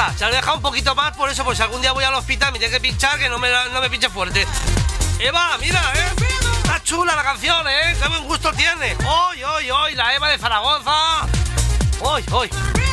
está, se lo he dejado un poquito más, por eso, pues si algún día voy al hospital me tiene que pinchar, que no me pinche fuerte. Eva, mira, está chula la canción, qué buen gusto tiene. Hoy, la Eva de Zaragoza. Hoy.